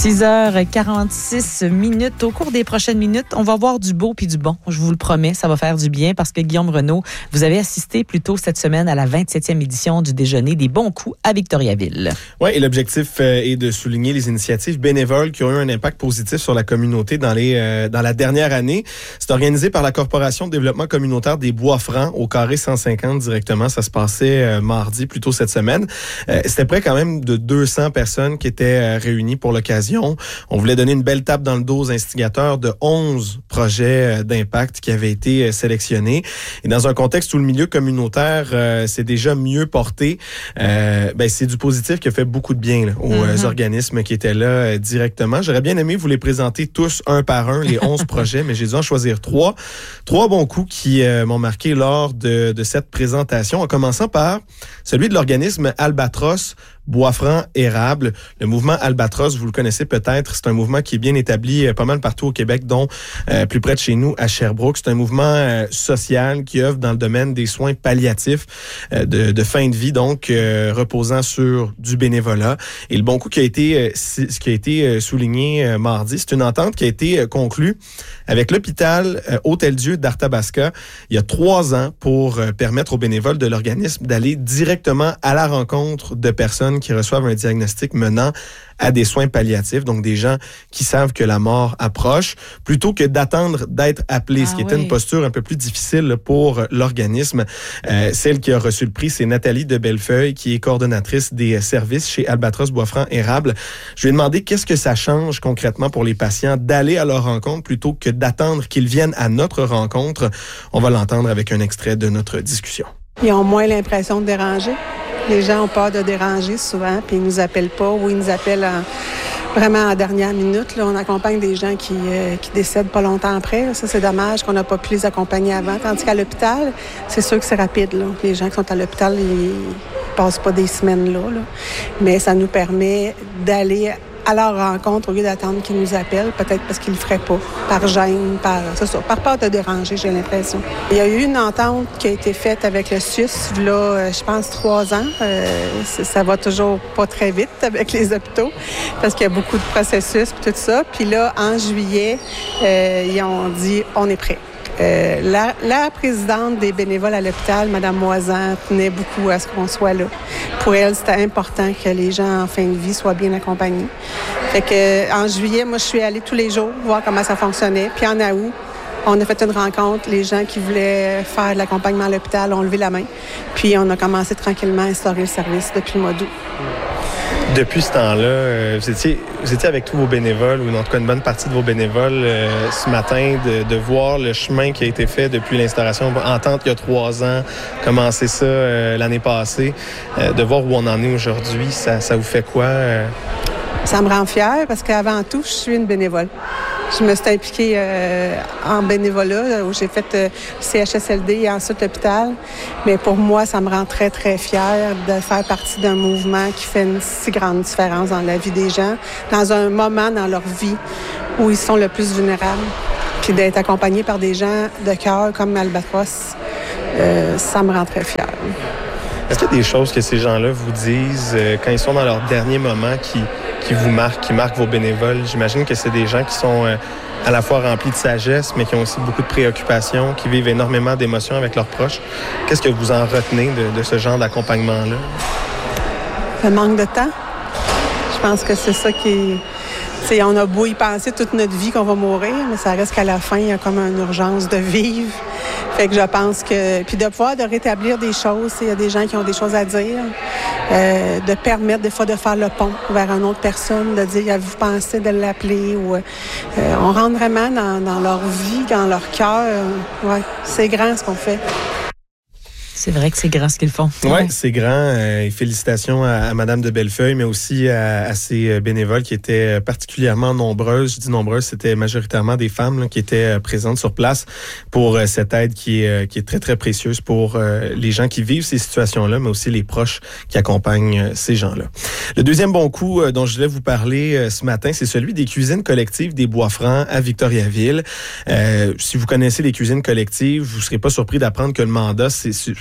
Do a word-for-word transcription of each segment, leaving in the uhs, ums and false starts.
six heures quarante-six minutes. Au cours des prochaines minutes, on va voir du beau puis du bon. Je vous le promets, ça va faire du bien parce que Guillaume Renaud, vous avez assisté plus tôt cette semaine à la vingt-septième édition du déjeuner des bons coups à Victoriaville. Oui, et l'objectif est de souligner les initiatives bénévoles qui ont eu un impact positif sur la communauté dans, les, euh, dans la dernière année. C'est organisé par la Corporation de développement communautaire des Bois-Francs au carré cent cinquante directement. Ça se passait euh, mardi, plus tôt cette semaine. Euh, c'était près quand même de deux cents personnes qui étaient euh, réunies pour l'occasion. On voulait donner une belle tape dans le dos aux instigateurs de onze projets d'impact qui avaient été sélectionnés. Et dans un contexte où le milieu communautaire euh, s'est déjà mieux porté, euh, ben c'est du positif qui a fait beaucoup de bien là, aux mm-hmm. organismes qui étaient là euh, directement. J'aurais bien aimé vous les présenter tous un par un, les onze projets, mais j'ai dû en choisir trois. Trois bons coups qui euh, m'ont marqué lors de, de cette présentation, en commençant par celui de l'organisme Albatros Bois-Francs Érable. Le mouvement Albatros, vous le connaissez peut-être, c'est un mouvement qui est bien établi euh, pas mal partout au Québec, dont euh, plus près de chez nous, à Sherbrooke. C'est un mouvement euh, social qui œuvre dans le domaine des soins palliatifs euh, de, de fin de vie, donc euh, reposant sur du bénévolat. Et le bon coup qui a été, euh, ce qui a été euh, souligné euh, mardi, c'est une entente qui a été euh, conclue avec l'hôpital euh, Hôtel-Dieu d'Arthabasca il y a trois ans pour euh, permettre aux bénévoles de l'organisme d'aller directement à la rencontre de personnes qui reçoivent un diagnostic menant à des soins palliatifs, donc des gens qui savent que la mort approche, plutôt que d'attendre d'être appelés, ah, ce qui oui. était une posture un peu plus difficile pour l'organisme. Euh, celle qui a reçu le prix, c'est Nathalie de Bellefeuille, qui est coordonnatrice des services chez Albatros Bois-Francs Érable. Je lui ai demandé qu'est-ce que ça change concrètement pour les patients d'aller à leur rencontre plutôt que d'attendre qu'ils viennent à notre rencontre. On va l'entendre avec un extrait de notre discussion. Ils ont moins l'impression de déranger. Les gens ont peur de déranger souvent, puis ils nous appellent pas ou ils nous appellent en, vraiment en dernière minute. Là, on accompagne des gens qui, euh, qui décèdent pas longtemps après. Ça, c'est dommage qu'on n'a pas pu les accompagner avant. Tandis qu'à l'hôpital, c'est sûr que c'est rapide. Là. Les gens qui sont à l'hôpital, ils passent pas des semaines là, là. Mais ça nous permet d'aller à leur rencontre au lieu d'attendre qu'ils nous appellent, peut-être parce qu'ils le feraient pas, par gêne, par, c'est ça, par peur de déranger, j'ai l'impression. Il y a eu une entente qui a été faite avec le S U S, là, je pense, trois ans. Euh, ça va toujours pas très vite avec les hôpitaux, parce qu'il y a beaucoup de processus et tout ça. Puis là, en juillet, euh, ils ont dit, on est prêt. Euh, la, la présidente des bénévoles à l'hôpital, Mme Moisan, tenait beaucoup à ce qu'on soit là. Pour elle, c'était important que les gens en fin de vie soient bien accompagnés. Fait que, en juillet, moi, je suis allée tous les jours voir comment ça fonctionnait. Puis en août, on a fait une rencontre. Les gens qui voulaient faire de l'accompagnement à l'hôpital ont levé la main. Puis on a commencé tranquillement à instaurer le service depuis le mois d'août. Depuis ce temps-là, euh, vous, étiez, vous étiez avec tous vos bénévoles, ou en tout cas une bonne partie de vos bénévoles, euh, ce matin, de, de voir le chemin qui a été fait depuis l'instauration Entente il y a trois ans, commencer ça euh, l'année passée, euh, de voir où on en est aujourd'hui, ça, ça vous fait quoi? Euh? Ça me rend fière parce qu'avant tout, je suis une bénévole. Je me suis impliquée euh, en bénévolat, où j'ai fait euh, C H S L D et ensuite l'hôpital. Mais pour moi, ça me rend très, très fière de faire partie d'un mouvement qui fait une si grande différence dans la vie des gens, dans un moment dans leur vie où ils sont le plus vulnérables. Puis d'être accompagné par des gens de cœur comme Albatros, euh, ça me rend très fière. Est-ce qu'il y a des choses que ces gens-là vous disent euh, quand ils sont dans leur dernier moment qui... qui vous marquent, qui marquent vos bénévoles? J'imagine que c'est des gens qui sont euh, à la fois remplis de sagesse, mais qui ont aussi beaucoup de préoccupations, qui vivent énormément d'émotions avec leurs proches. Qu'est-ce que vous en retenez de, de ce genre d'accompagnement-là? Le manque de temps. Je pense que c'est ça qui... T'sais, on a beau y penser toute notre vie qu'on va mourir, mais ça reste qu'à la fin, il y a comme une urgence de vivre. Fait que je pense que... Puis de pouvoir de rétablir des choses, il y a des gens qui ont des choses à dire, euh, de permettre des fois de faire le pont vers une autre personne, de dire, avez-vous pensé de l'appeler? Ou, euh, on rentre vraiment dans, dans leur vie, dans leur cœur. Ouais, c'est grand ce qu'on fait. C'est vrai que c'est grand ce qu'ils font. Oui, ouais, c'est grand. Euh, et félicitations à, à Mme de Bellefeuille, mais aussi à, à ses bénévoles qui étaient particulièrement nombreuses. Je dis nombreuses, c'était majoritairement des femmes là, qui étaient présentes sur place pour euh, cette aide qui est, qui est très, très précieuse pour euh, les gens qui vivent ces situations-là, mais aussi les proches qui accompagnent euh, ces gens-là. Le deuxième bon coup euh, dont je voulais vous parler euh, ce matin, c'est celui des cuisines collectives des Bois-Francs à Victoriaville. Euh, si vous connaissez les cuisines collectives, vous ne serez pas surpris d'apprendre que le mandat, c'est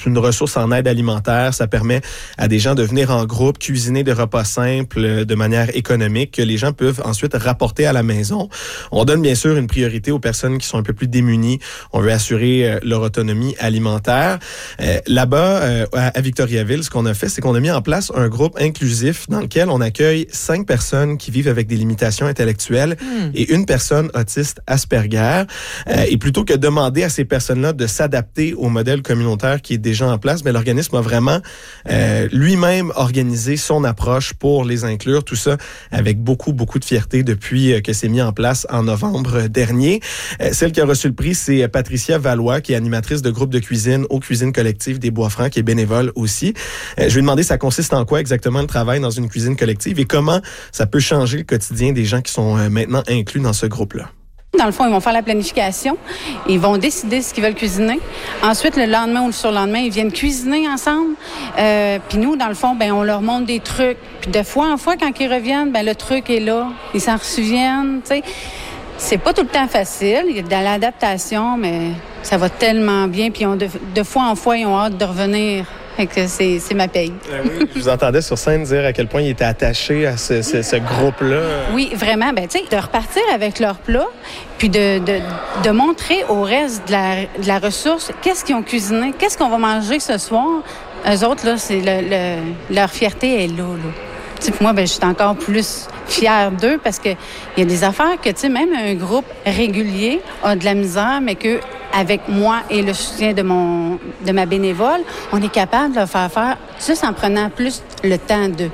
c'est une ressource en aide alimentaire. Ça permet à des gens de venir en groupe, cuisiner des repas simples de manière économique que les gens peuvent ensuite rapporter à la maison. On donne bien sûr une priorité aux personnes qui sont un peu plus démunies. On veut assurer euh, leur autonomie alimentaire. Euh, là-bas, euh, à, à Victoriaville, ce qu'on a fait, c'est qu'on a mis en place un groupe inclusif dans lequel on accueille cinq personnes qui vivent avec des limitations intellectuelles mmh. et une personne autiste Asperger. Euh, et plutôt que demander à ces personnes-là de s'adapter au modèle communautaire qui est déjà en place, mais l'organisme a vraiment euh, lui-même organisé son approche pour les inclure. Tout ça avec beaucoup, beaucoup de fierté depuis que c'est mis en place en novembre dernier. Euh, celle qui a reçu le prix, c'est Patricia Valois, qui est animatrice de groupe de cuisine aux Cuisines collectives des Bois-Francs, qui est bénévole aussi. Euh, je lui ai demandé ça consiste en quoi exactement le travail dans une cuisine collective et comment ça peut changer le quotidien des gens qui sont euh, maintenant inclus dans ce groupe-là. Dans le fond, ils vont faire la planification. Ils vont décider ce qu'ils veulent cuisiner. Ensuite, le lendemain ou le surlendemain, ils viennent cuisiner ensemble. Euh, puis nous, dans le fond, ben on leur montre des trucs. Puis de fois en fois, quand ils reviennent, ben le truc est là. Ils s'en souviennent, tu sais. C'est pas tout le temps facile. Il y a de l'adaptation, mais ça va tellement bien. Puis on, de, de fois en fois, ils ont hâte de revenir. Fait que c'est, c'est ma paye. Euh, oui, je vous entendais sur scène dire à quel point ils étaient attachés à ce, ce, ce groupe-là. Oui, vraiment. Ben, tu sais, de repartir avec leur plat, puis de, de, de montrer au reste de la, de la ressource qu'est-ce qu'ils ont cuisiné, qu'est-ce qu'on va manger ce soir. Eux autres, là, c'est le, le, leur fierté est là, là. Tu sais, pour moi, ben, je suis encore plus fière d'eux parce que il y a des affaires que, tu sais, même un groupe régulier a de la misère, mais que avec moi et le soutien de mon de ma bénévole, on est capable de le faire faire juste en prenant plus le temps d'eux.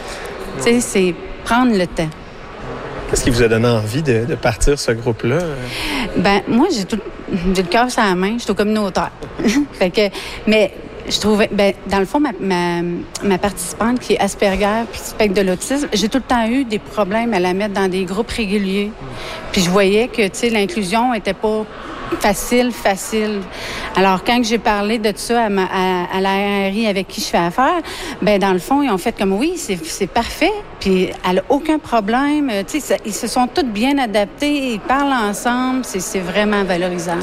Tu sais, c'est prendre le temps. Qu'est-ce qui vous a donné envie de, de partir ce groupe-là? Ben moi, j'ai tout, j'ai le cœur sur la main, je suis au communautaire. Fait que, mais je trouvais, ben, dans le fond, ma, ma, ma participante qui est Asperger puis spectre de l'autisme, j'ai tout le temps eu des problèmes à la mettre dans des groupes réguliers. Puis je voyais que, tu sais, l'inclusion était pas facile, facile. Alors, quand j'ai parlé de ça à, ma, à, à la R R I avec qui je fais affaire, ben dans le fond, ils ont fait comme, oui, c'est, c'est parfait, puis elle n'a aucun problème. Tu sais, ils se sont tous bien adaptés, ils parlent ensemble, c'est, c'est vraiment valorisant.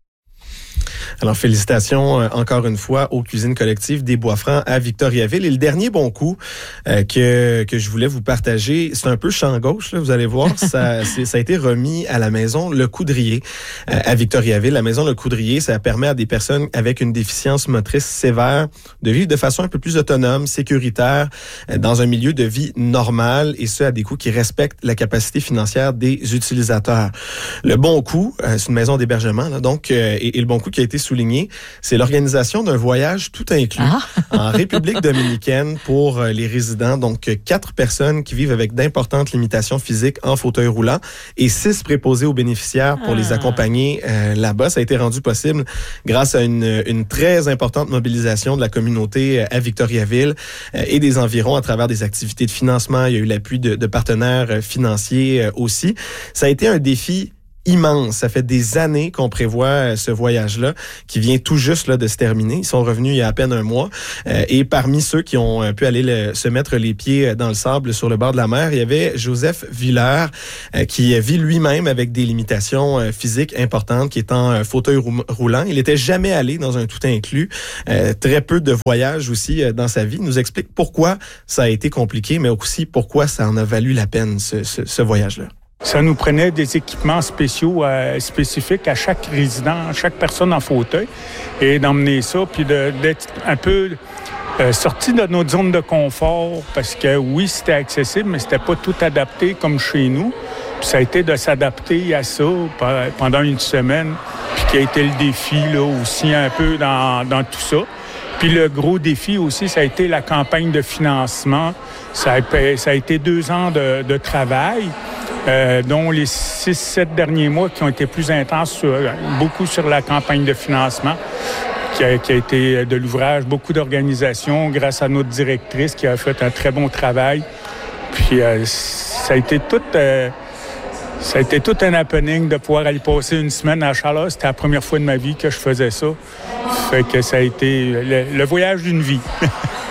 Alors, félicitations euh, encore une fois aux Cuisines collectives des Bois-Francs à Victoriaville. Et le dernier bon coup euh, que que je voulais vous partager, c'est un peu champ gauche, là, vous allez voir, ça, c'est, ça a été remis à la maison Le Coudrier euh, à Victoriaville. La maison Le Coudrier, ça permet à des personnes avec une déficience motrice sévère de vivre de façon un peu plus autonome, sécuritaire, euh, dans un milieu de vie normal, et ce, à des coûts qui respectent la capacité financière des utilisateurs. Le bon coup, euh, c'est une maison d'hébergement, là, donc, euh, et, et le bon coup qui a été souligné, c'est l'organisation d'un voyage tout inclus ah. en République dominicaine pour les résidents. Donc, quatre personnes qui vivent avec d'importantes limitations physiques en fauteuil roulant et six préposés aux bénéficiaires pour ah. les accompagner euh, là-bas. Ça a été rendu possible grâce à une, une très importante mobilisation de la communauté à Victoriaville euh, et des environs à travers des activités de financement. Il y a eu l'appui de, de partenaires financiers euh, aussi. Ça a été un défi immense. Ça fait des années qu'on prévoit ce voyage-là qui vient tout juste là, de se terminer. Ils sont revenus il y a à peine un mois. Euh, et parmi ceux qui ont pu aller le, se mettre les pieds dans le sable sur le bord de la mer, il y avait Joseph Villers euh, qui vit lui-même avec des limitations euh, physiques importantes, qui est en fauteuil rou- roulant. Il n'était jamais allé dans un tout inclus. Euh, très peu de voyages aussi euh, dans sa vie. Il nous explique pourquoi ça a été compliqué, mais aussi pourquoi ça en a valu la peine, ce, ce, ce voyage-là. Ça nous prenait des équipements spéciaux, euh, spécifiques à chaque résident, à chaque personne en fauteuil, et d'emmener ça, puis de, d'être un peu euh, sorti de notre zone de confort, parce que oui, c'était accessible, mais c'était pas tout adapté comme chez nous. Puis ça a été de s'adapter à ça pendant une semaine, puis qui a été le défi là aussi un peu dans, dans tout ça. Puis le gros défi aussi, ça a été la campagne de financement. Ça a, ça a été deux ans de, de travail. Euh, dont les six, sept derniers mois qui ont été plus intenses, sur, beaucoup sur la campagne de financement, qui a, qui a été de l'ouvrage, beaucoup d'organisations, grâce à notre directrice qui a fait un très bon travail. Puis euh, ça a été tout, euh, ça a été tout un happening de pouvoir aller passer une semaine à Charlotte. C'était la première fois de ma vie que je faisais ça. Fait que ça a été le, le voyage d'une vie. Ouais,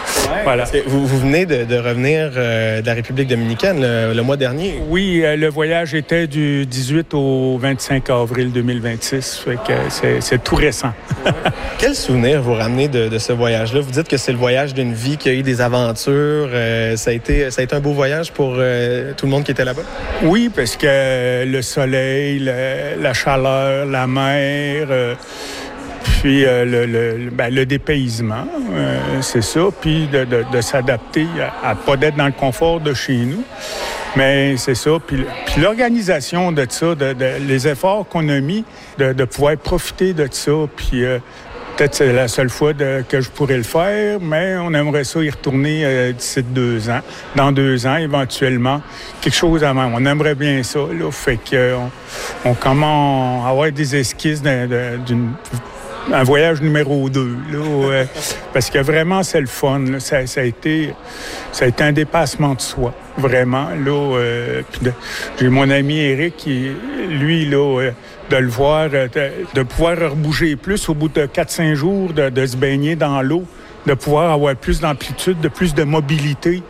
Voilà. Vous, vous venez de, de revenir euh, de la République dominicaine le, le mois dernier. Oui, euh, le voyage était du dix-huit au vingt-cinq avril deux mille vingt-six. Fait que c'est, c'est tout récent. Quel souvenir vous ramenez de, de ce voyage-là? Vous dites que c'est le voyage d'une vie qui a eu des aventures. Euh, ça, a été, ça a été un beau voyage pour euh, tout le monde qui était là-bas? Oui, parce que le soleil, le, la chaleur, la mer... Euh, Puis euh, le, le, ben, le dépaysement, euh, c'est ça. Puis de, de, de s'adapter à, à pas d'être dans le confort de chez nous. Mais c'est ça. Puis, puis l'organisation de ça, de, de, les efforts qu'on a mis, de, de pouvoir profiter de ça. Puis euh, peut-être c'est la seule fois de, que je pourrais le faire, mais on aimerait ça y retourner euh, d'ici deux ans. Dans deux ans, éventuellement, quelque chose à même. On aimerait bien ça, là. Fait qu'on on commence à avoir des esquisses d'un, d'une... un voyage numéro deux, là, euh, parce que vraiment, c'est le fun. Là. Ça, ça, a été, ça a été un dépassement de soi, vraiment. Là, euh, puis de, j'ai mon ami Eric, qui, lui, là, euh, de le voir, de, de pouvoir rebouger plus au bout de quatre cinq jours, de, de se baigner dans l'eau, de pouvoir avoir plus d'amplitude, de plus de mobilité.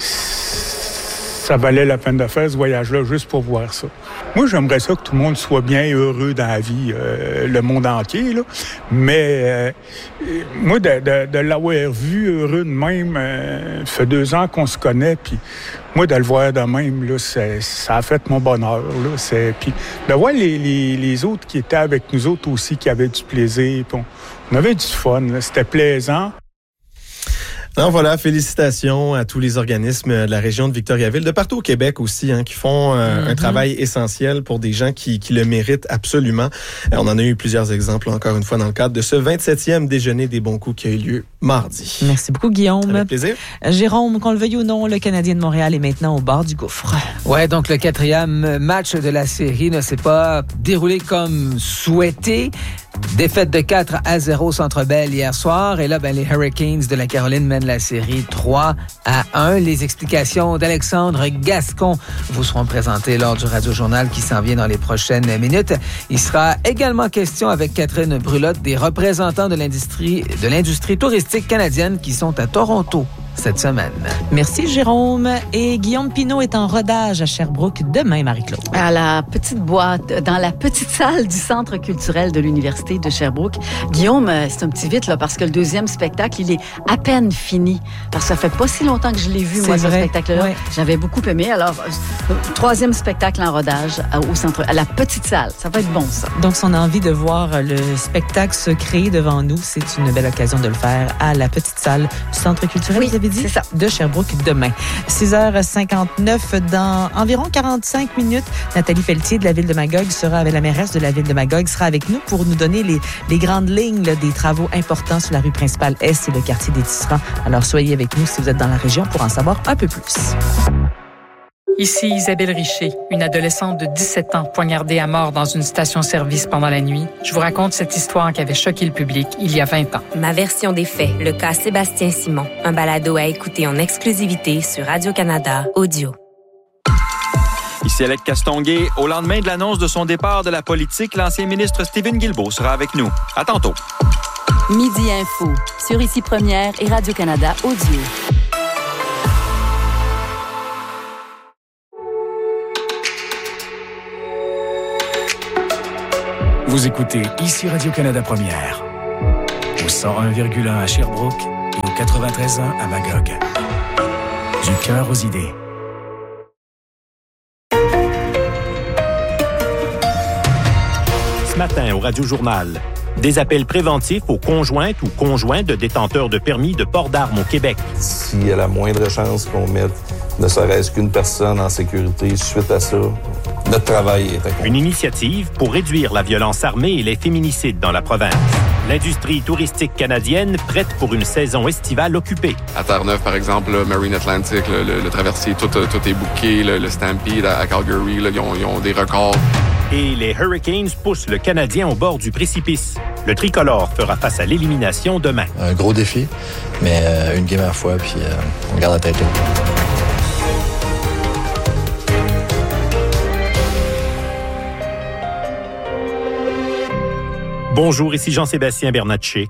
Ça valait la peine de faire ce voyage-là juste pour voir ça. Moi, j'aimerais ça que tout le monde soit bien heureux dans la vie, euh, le monde entier, là. Mais euh, moi, de, de, de l'avoir vu heureux de même, euh, ça fait deux ans qu'on se connaît, puis moi, de le voir de même, là, c'est, ça a fait mon bonheur, là. C'est, puis de voir les, les, les autres qui étaient avec nous autres aussi, qui avaient du plaisir, puis on, on avait du fun, là. C'était plaisant. Non, voilà, félicitations à tous les organismes de la région de Victoriaville, de partout au Québec aussi, hein, qui font euh, mm-hmm. un travail essentiel pour des gens qui, qui le méritent absolument. On en a eu plusieurs exemples, encore une fois, dans le cadre de ce vingt-septième déjeuner des bons coups qui a eu lieu mardi. Merci beaucoup, Guillaume. Avec plaisir. Jérôme, qu'on le veuille ou non, le Canadien de Montréal est maintenant au bord du gouffre. Ouais, donc le quatrième match de la série ne s'est pas déroulé comme souhaité. Défaite de quatre à zéro au Centre Bell hier soir. Et là, ben, les Hurricanes de la Caroline mènent la série trois à un. Les explications d'Alexandre Gascon vous seront présentées lors du Radio-Journal qui s'en vient dans les prochaines minutes. Il sera également question avec Catherine Brulotte des représentants de l'industrie, de l'industrie touristique canadienne qui sont à Toronto cette semaine. Merci, Jérôme. Et Guillaume Pinault est en rodage à Sherbrooke demain, Marie-Claude. À la petite boîte, dans la petite salle du Centre culturel de l'Université de Sherbrooke. Guillaume, c'est un petit vite, là, parce que le deuxième spectacle, il est à peine fini. Parce que ça fait pas si longtemps que je l'ai vu, c'est moi, vrai. ce spectacle-là. Ouais. J'avais beaucoup aimé. Alors, euh, troisième spectacle en rodage au centre, à la petite salle. Ça va être bon, ça. Donc, si on a envie de voir le spectacle se créer devant nous, c'est une belle occasion de le faire à la petite salle du Centre culturel. Oui. Vous avez dit? C'est ça. De Sherbrooke demain. six heures cinquante-neuf, dans environ quarante-cinq minutes, Nathalie Pelletier de la Ville de Magog sera avec la mairesse de la Ville de Magog, sera avec nous pour nous donner les, les grandes lignes là, des travaux importants sur la rue principale Est et le quartier des Tisserands. Alors, soyez avec nous si vous êtes dans la région pour en savoir un peu plus. Ici Isabelle Richer, une adolescente de dix-sept ans poignardée à mort dans une station-service pendant la nuit. Je vous raconte cette histoire qui avait choqué le public il y a vingt ans. Ma version des faits, le cas Sébastien Simon, un balado à écouter en exclusivité sur Radio-Canada Audio. Ici Alec Castonguay. Au lendemain de l'annonce de son départ de la politique, l'ancien ministre Stephen Guilbeault sera avec nous. À tantôt. Midi Info, sur Ici Première et Radio-Canada Audio. Vous écoutez Ici Radio-Canada Première, au cent un virgule un à Sherbrooke et au quatre-vingt-treize virgule un à Magog. Du cœur aux idées. Ce matin, au Radio-Journal, des appels préventifs aux conjointes ou conjoints de détenteurs de permis de port d'armes au Québec. S'il y a la moindre chance qu'on mette ne serait-ce qu'une personne en sécurité suite à ça, notre travail est accompli. Une initiative pour réduire la violence armée et les féminicides dans la province. L'industrie touristique canadienne prête pour une saison estivale occupée. À Terre-Neuve, par exemple, le Marine Atlantic, le, le, le traversier, tout, tout est booké. Le, le Stampede à, à Calgary, là, ils, ont, ils ont des records. Et les Hurricanes poussent le Canadien au bord du précipice. Le tricolore fera face à l'élimination demain. Un gros défi, mais euh, une game à la fois, puis euh, on garde la tête haute. Bonjour, ici Jean-Sébastien Bernatchez.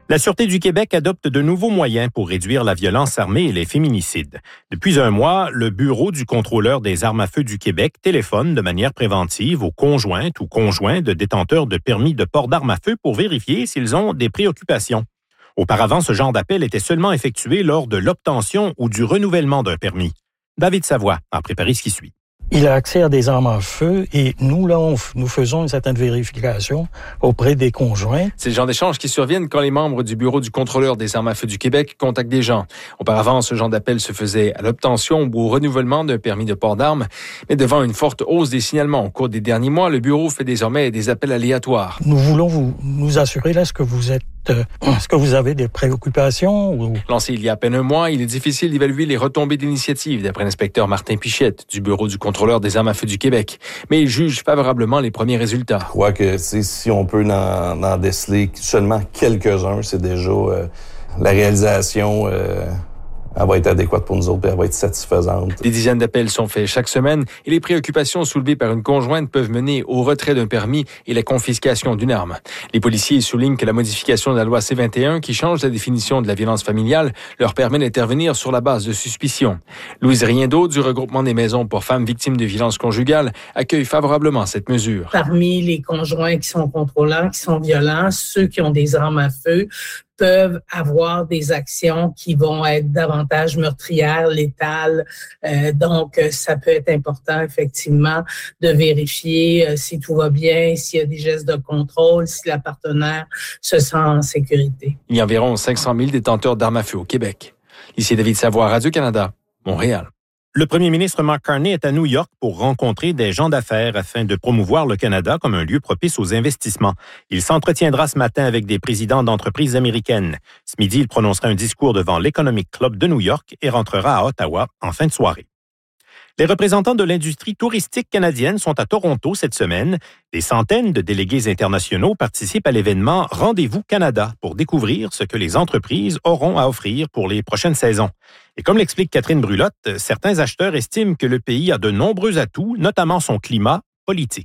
La Sûreté du Québec adopte de nouveaux moyens pour réduire la violence armée et les féminicides. Depuis un mois, le Bureau du contrôleur des armes à feu du Québec téléphone de manière préventive aux conjointes ou conjoints de détenteurs de permis de port d'armes à feu pour vérifier s'ils ont des préoccupations. Auparavant, ce genre d'appel était seulement effectué lors de l'obtention ou du renouvellement d'un permis. David Savoie a préparé ce qui suit. Il a accès à des armes à feu et nous, là, on, nous faisons une certaine vérification auprès des conjoints. C'est le genre d'échanges qui surviennent quand les membres du Bureau du contrôleur des armes à feu du Québec contactent des gens. Auparavant, ce genre d'appel se faisait à l'obtention ou au renouvellement d'un permis de port d'armes. Mais devant une forte hausse des signalements au cours des derniers mois, le Bureau fait désormais des appels aléatoires. Nous voulons vous, nous assurer, là, est-ce que vous êtes Euh, est-ce que vous avez des préoccupations? Ou... Lancé il y a à peine un mois, il est difficile d'évaluer les retombées d'initiative, d'après l'inspecteur Martin Pichette du Bureau du contrôleur des armes à feu du Québec. Mais il juge favorablement les premiers résultats. Je crois que si on peut en, en déceler seulement quelques-uns, c'est déjà euh, la réalisation... Euh Elle va être adéquate pour nous autres et elle va être satisfaisante. Des dizaines d'appels sont faits chaque semaine et les préoccupations soulevées par une conjointe peuvent mener au retrait d'un permis et la confiscation d'une arme. Les policiers soulignent que la modification de la loi C vingt et un, qui change la définition de la violence familiale, leur permet d'intervenir sur la base de suspicion. Louise Riendeau, du regroupement des maisons pour femmes victimes de violences conjugales, accueille favorablement cette mesure. Parmi les conjoints qui sont contrôlants, qui sont violents, ceux qui ont des armes à feu, peuvent avoir des actions qui vont être davantage meurtrières, létales. Euh, donc, ça peut être important, effectivement, de vérifier euh, si tout va bien, s'il y a des gestes de contrôle, si la partenaire se sent en sécurité. Il y a environ cinq cent mille détenteurs d'armes à feu au Québec. Ici David Savoie, Radio-Canada, Montréal. Le premier ministre Mark Carney est à New York pour rencontrer des gens d'affaires afin de promouvoir le Canada comme un lieu propice aux investissements. Il s'entretiendra ce matin avec des présidents d'entreprises américaines. Ce midi, il prononcera un discours devant l'Economic Club de New York et rentrera à Ottawa en fin de soirée. Les représentants de l'industrie touristique canadienne sont à Toronto cette semaine. Des centaines de délégués internationaux participent à l'événement Rendez-vous Canada pour découvrir ce que les entreprises auront à offrir pour les prochaines saisons. Et comme l'explique Catherine Brulotte, certains acheteurs estiment que le pays a de nombreux atouts, notamment son climat politique.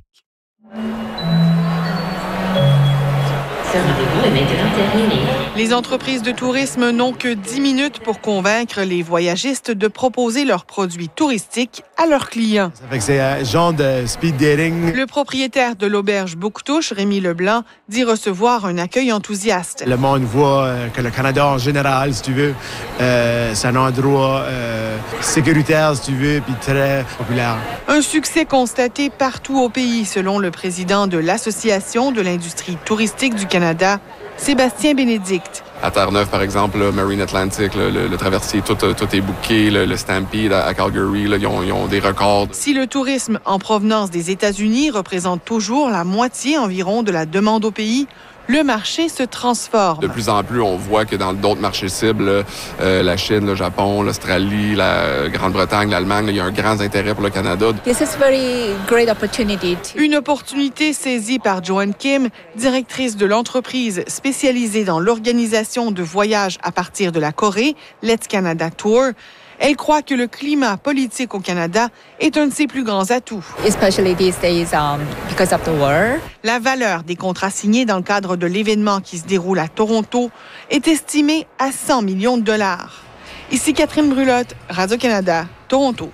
Ce rendez-vous est maintenant terminé. Les entreprises de tourisme n'ont que dix minutes pour convaincre les voyagistes de proposer leurs produits touristiques à leurs clients. Ça fait que c'est un genre de speed dating. Le propriétaire de l'auberge Bouctouche, Rémi Leblanc, dit recevoir un accueil enthousiaste. Le monde voit que le Canada en général, si tu veux, euh, c'est un endroit euh, sécuritaire, si tu veux, puis très populaire. Un succès constaté partout au pays, selon le président de l'Association de l'industrie touristique du Canada, Sébastien Bénédicte. À Terre-Neuve, par exemple, là, Marine Atlantic, le, le, le traversier, tout, tout est booké. Le, le Stampede à, à Calgary, là, ils, ont, ils ont des records. Si le tourisme en provenance des États-Unis représente toujours la moitié environ de la demande au pays, le marché se transforme. De plus en plus, on voit que dans d'autres marchés cibles, euh, la Chine, le Japon, l'Australie, la Grande-Bretagne, l'Allemagne, il y a un grand intérêt pour le Canada. This is very great opportunity to... Une opportunité saisie par Joanne Kim, directrice de l'entreprise spécialisée dans l'organisation de voyages à partir de la Corée, Let's Canada Tour. Elle croit que le climat politique au Canada est un de ses plus grands atouts. Especially these days, um, because of the war. La valeur des contrats signés dans le cadre de l'événement qui se déroule à Toronto est estimée à cent millions de dollars. Ici Catherine Brulotte, Radio-Canada, Toronto.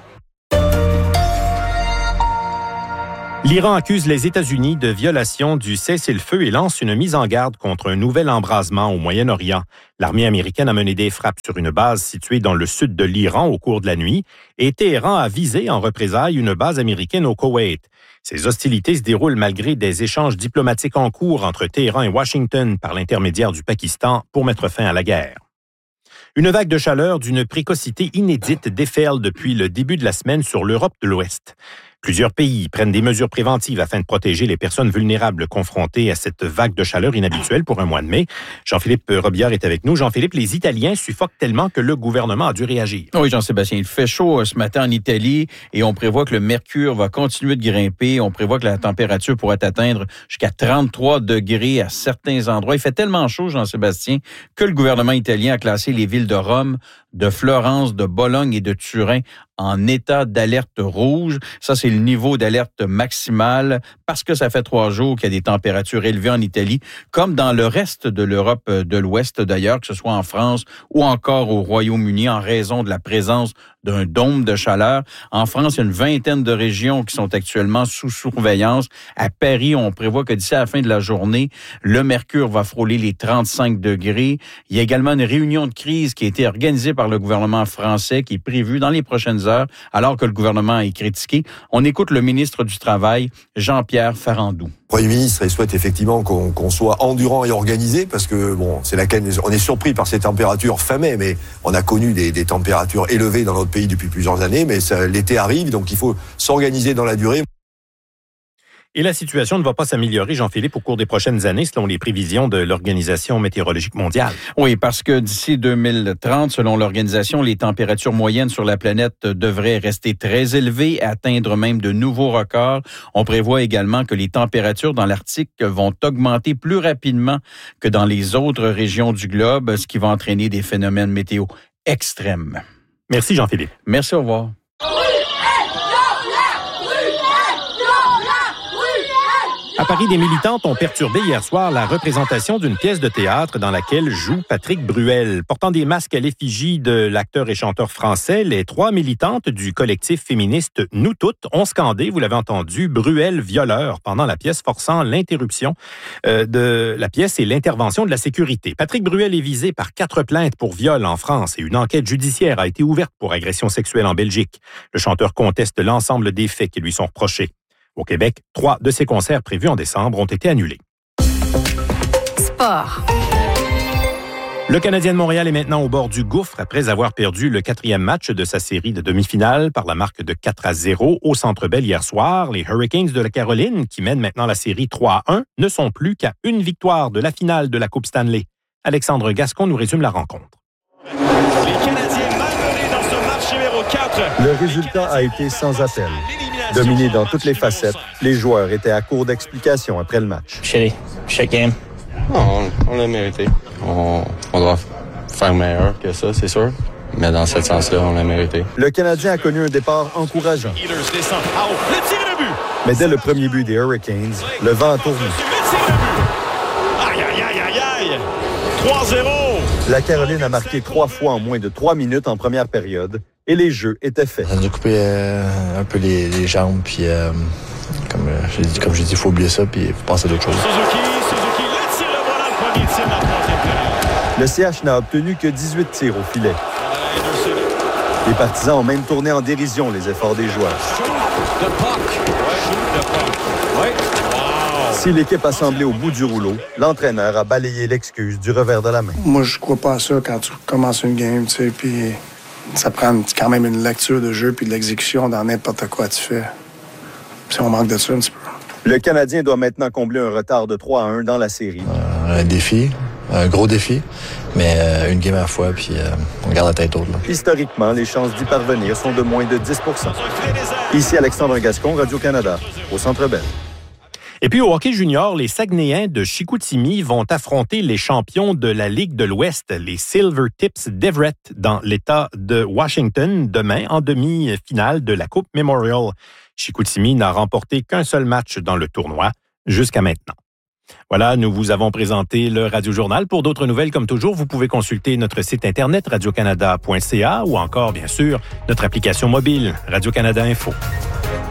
L'Iran accuse les États-Unis de violation du cessez-le-feu et lance une mise en garde contre un nouvel embrasement au Moyen-Orient. L'armée américaine a mené des frappes sur une base située dans le sud de l'Iran au cours de la nuit et Téhéran a visé en représailles une base américaine au Koweït. Ces hostilités se déroulent malgré des échanges diplomatiques en cours entre Téhéran et Washington par l'intermédiaire du Pakistan pour mettre fin à la guerre. Une vague de chaleur d'une précocité inédite déferle depuis le début de la semaine sur l'Europe de l'Ouest. Plusieurs pays prennent des mesures préventives afin de protéger les personnes vulnérables confrontées à cette vague de chaleur inhabituelle pour un mois de mai. Jean-Philippe Robillard est avec nous. Jean-Philippe, les Italiens suffoquent tellement que le gouvernement a dû réagir. Oui, Jean-Sébastien, il fait chaud ce matin en Italie et on prévoit que le mercure va continuer de grimper. On prévoit que la température pourrait atteindre jusqu'à trente-trois degrés à certains endroits. Il fait tellement chaud, Jean-Sébastien, que le gouvernement italien a classé les villes de Rome, de Florence, de Bologne et de Turin en état d'alerte rouge. Ça, c'est le niveau d'alerte maximal parce que ça fait trois jours qu'il y a des températures élevées en Italie, comme dans le reste de l'Europe de l'Ouest d'ailleurs, que ce soit en France ou encore au Royaume-Uni, en raison de la présence d'un dôme de chaleur. En France, il y a une vingtaine de régions qui sont actuellement sous surveillance. À Paris, on prévoit que d'ici à la fin de la journée, le mercure va frôler les trente-cinq degrés. Il y a également une réunion de crise qui a été organisée par le gouvernement français qui est prévue dans les prochaines heures, alors que le gouvernement est critiqué. On écoute le ministre du Travail, Jean-Pierre Farandou. Le Premier ministre, il souhaite effectivement qu'on, qu'on soit endurant et organisé parce que, bon, c'est laquelle, on est surpris par ces températures fin mai, mais on a connu des, des températures élevées dans notre pays depuis plusieurs années, mais ça, l'été arrive, donc il faut s'organiser dans la durée. Et la situation ne va pas s'améliorer, Jean-Philippe, au cours des prochaines années, selon les prévisions de l'Organisation météorologique mondiale. Oui, parce que d'ici deux mille trente, selon l'organisation, les températures moyennes sur la planète devraient rester très élevées, atteindre même de nouveaux records. On prévoit également que les températures dans l'Arctique vont augmenter plus rapidement que dans les autres régions du globe, ce qui va entraîner des phénomènes météo extrêmes. Merci, Jean-Philippe. Merci, au revoir. À Paris, des militantes ont perturbé hier soir la représentation d'une pièce de théâtre dans laquelle joue Patrick Bruel. Portant des masques à l'effigie de l'acteur et chanteur français, les trois militantes du collectif féministe Nous Toutes ont scandé, vous l'avez entendu, Bruel violeur pendant la pièce, forçant l'interruption euh, de la pièce et l'intervention de la sécurité. Patrick Bruel est visé par quatre plaintes pour viol en France et une enquête judiciaire a été ouverte pour agression sexuelle en Belgique. Le chanteur conteste l'ensemble des faits qui lui sont reprochés. Au Québec, trois de ses concerts prévus en décembre ont été annulés. Sport. Le Canadien de Montréal est maintenant au bord du gouffre après avoir perdu le quatrième match de sa série de demi-finale par la marque de quatre à zéro au Centre Bell hier soir. Les Hurricanes de la Caroline, qui mènent maintenant la série trois à un, ne sont plus qu'à une victoire de la finale de la Coupe Stanley. Alexandre Gascon nous résume la rencontre. Les Canadiens malmenés dans ce match numéro quatre. Le résultat a été sans appel. Dominé dans toutes les facettes, les joueurs étaient à court d'explications après le match. Shitty. Shit game. Non, on, on l'a mérité. On, on doit faire meilleur que ça, c'est sûr. Mais dans ce sens-là, on l'a mérité. Le Canadien a connu un départ encourageant. Mais dès le premier but des Hurricanes, le vent a tourné. Aïe, aïe, aïe, aïe, aïe! trois zéro! La Caroline a marqué trois fois en moins de trois minutes en première période et les jeux étaient faits. Ça nous a coupé euh, un peu les, les jambes, puis euh, comme, euh, j'ai dit, comme j'ai dit, il faut oublier ça, puis il faut passer à d'autres choses. Suzuki, Suzuki, le tir, le voilà, le premier tir de la troisième période. Le C H n'a obtenu que dix-huit tirs au filet. Les partisans ont même tourné en dérision les efforts des joueurs. Si l'équipe a semblé au bout du rouleau, l'entraîneur a balayé l'excuse du revers de la main. Moi, je crois pas à ça quand tu commences une game, tu sais, puis ça prend quand même une lecture de jeu puis de l'exécution dans n'importe quoi tu fais. Puis on manque de ça un petit peu. Le Canadien doit maintenant combler un retard de trois à un dans la série. Euh, un défi, un gros défi, mais euh, une game à la fois, puis euh, on garde la tête haute. Là. Historiquement, les chances d'y parvenir sont de moins de dix pour cent. Ici Alexandre Gascon, Radio-Canada, au Centre Bell. Et puis au hockey junior, les Saguenayens de Chicoutimi vont affronter les champions de la Ligue de l'Ouest, les Silver Tips d'Everett, dans l'État de Washington, demain en demi-finale de la Coupe Memorial. Chicoutimi n'a remporté qu'un seul match dans le tournoi jusqu'à maintenant. Voilà, nous vous avons présenté le Radio-Journal. Pour d'autres nouvelles, comme toujours, vous pouvez consulter notre site internet radio canada point c a ou encore, bien sûr, notre application mobile Radio-Canada Info.